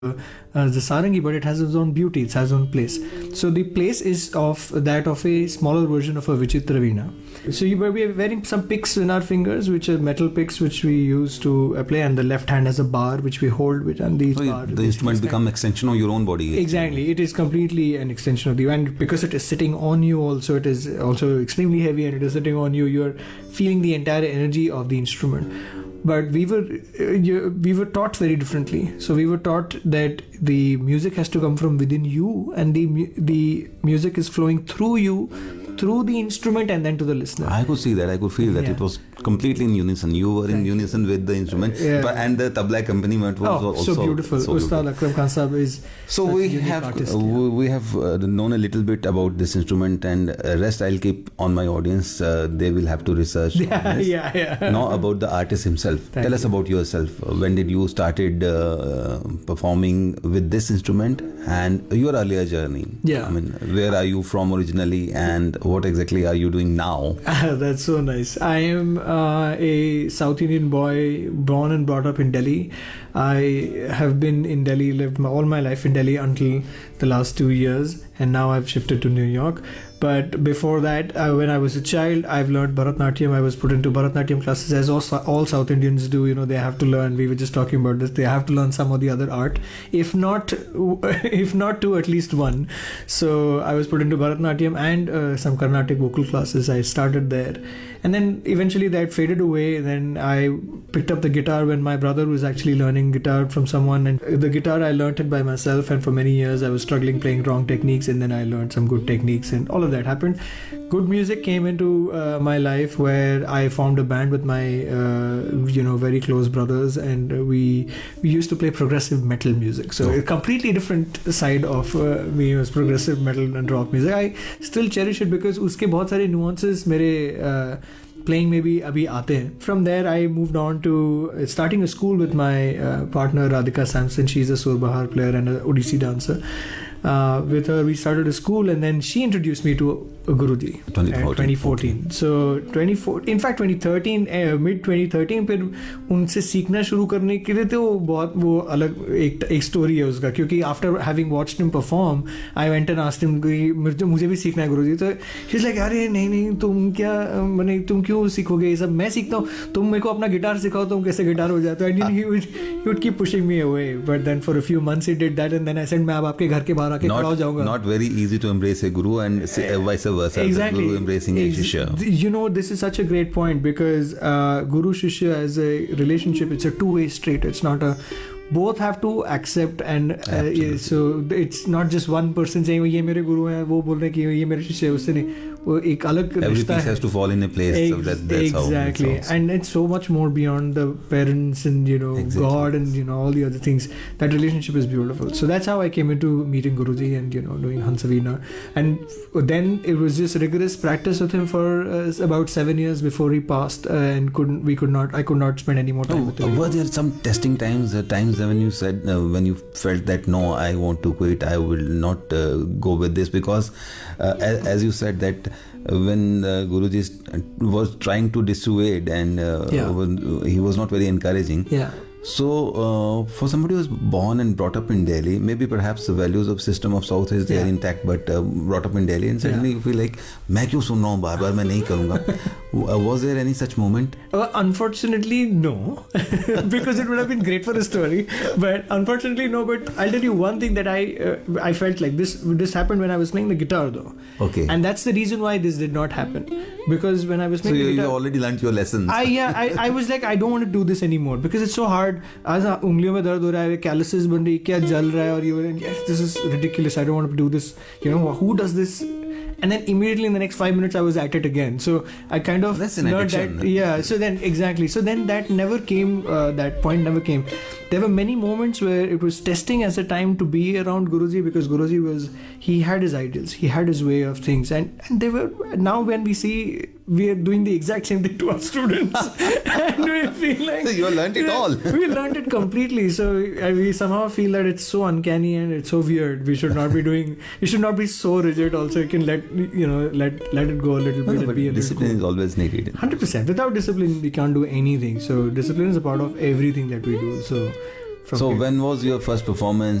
the sarangi, but it has its own beauty, it has its own place. So the place is of that of a smaller version of a Vichitra Veena. So we are wearing some picks in our fingers, which are metal picks, which we use to play, and the left hand has a bar which we hold with, and these bar. The instrument become extension of your own body. Exactly, it is completely an extension of you, and because it is sitting on you, also it is also extremely heavy, and it is sitting on you. You are feeling the entire energy of the instrument. But we were taught very differently. So we were taught that the music has to come from within you, and the music is flowing through you, through the instrument, and then to the listener. I could see that. I could feel that it was completely in unison. You were in unison with the instrument, and the tabla accompaniment was also so beautiful. Ustad Akram Khan Sahab is so we have known a little bit about this instrument, and rest I'll keep on my audience. They will have to research. Now about the artist himself. Tell us about yourself. When did you started performing with this instrument, and your earlier journey? Yeah. I mean, where are you from originally, and what exactly are you doing now? That's so nice. I am a South Indian boy, born and brought up in Delhi. I have been in Delhi, lived all my life in Delhi until the last 2 years, and now I've shifted to New York. But before that, when I was a child, I've learned Bharatnatyam. I was put into Bharatnatyam classes, as all South Indians do. You know, they have to learn. We were just talking about this. They have to learn some of the other art, if not two, at least one. So I was put into Bharatnatyam and some Carnatic vocal classes. I started there, and then eventually that faded away. Then I picked up the guitar when my brother was actually learning guitar from someone, and the guitar I learned it by myself. And for many years, I was struggling playing wrong techniques, and then I learned some good techniques, and all of that happened. Good music came into my life, where I formed a band with my very close brothers, and we used to play progressive metal music. So a completely different side of me was progressive metal and rock music. I still cherish it because uske bahut sare nuances mere playing में भी अभी आते हैं. From there I moved on to starting a school with my partner Radhika Sampson. She's a Sur Bahar player and an Odissi dancer. With her we started a school, and then she introduced me to Guruji 2014. So 2013 mid 2013 फिर उनसे सीखना शुरू करने के लिए तो वो अलग एक स्टोरी है उसका, क्योंकि after having watched him perform I went and asked him कि मुझे भी सीखना है गुरुजी. तो he's like अरे नहीं तुम क्यों सीखोगे ये सब, मैं सीखता हूँ, तुम मेरे को अपना गिटार सिखाओ, तुम कैसे गिटार हो जाते हो. And he would keep pushing me away, but then for a few months he did that, and then I said मैं अब आपके घर के बाहर आके खड़ा हो जाऊंगा. Not very easy to embrace a guru, and vice versa. Exactly. The guru embracing a shishya. You know, this is such a great point, because guru shishya as a relationship, it's a two-way street. It's not a both have to accept, and so it's not just one person saying ये मेरे गुरु हैं, वो बोल रहे हैं कि ये मेरे शिष्य है, उससे नहीं, वो एक अलग रिश्ता है. Everything has to fall in a place. So that's exactly how. And it's so much more beyond the parents and God and all the other things. That relationship is beautiful. So that's how I came into meeting Guruji and doing Hansaveena. And then it was just rigorous practice with him for about 7 years before he passed, and I could not spend any more time with him. Were there some testing times when you said when you felt that no, I want to quit, I will not go with this, because as you said that when Guruji was trying to dissuade, and he was not very encouraging. So for somebody who was born and brought up in Delhi, maybe perhaps the values of system of South is there intact, but brought up in Delhi, and suddenly you feel like मैं क्यों सुन रहा हूँ बार-बार, मैं नहीं करूँगा. Was there any such moment? Unfortunately, no, because it would have been great for a story. But unfortunately, no. But I'll tell you one thing that I felt like this happened when I was playing the guitar, though. Okay. And that's the reason why this did not happen, because when I was playing the guitar, you already learned your lessons. I was like, I don't want to do this anymore because it's so hard. आज उंगलियों में दर्द हो रहा है, कैलसेस बन रही, क्या जल रहा है, और this is ridiculous, I don't want to do this, who does this? And then immediately in the next 5 minutes I was at it again. So I kind of that's an addiction. So then exactly, so then that never came, that point never came. There were many moments where it was testing as a time to be around Guruji, because Guruji he had his ideals, he had his way of things, and they were, now when we see, we are doing the exact same thing to our students and we feel like so you learned it all. We learned it completely. So we somehow feel that it's so uncanny and it's so weird. We should not be so rigid. Also, you can let it go a little bit. But discipline is always needed. 100%. Without discipline we can't do anything. So discipline is a part of everything that we do. So from So here. when was your first performance?